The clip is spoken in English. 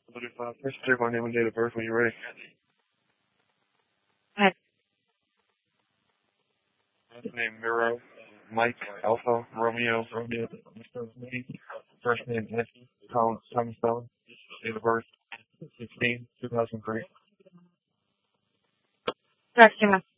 First, state my name and date of birth when you're ready. Hi. Last name Miro, Mike, Alpha, Romeo, first name Nancy, Thomas Spelling, date of birth 16, 2003. Correct,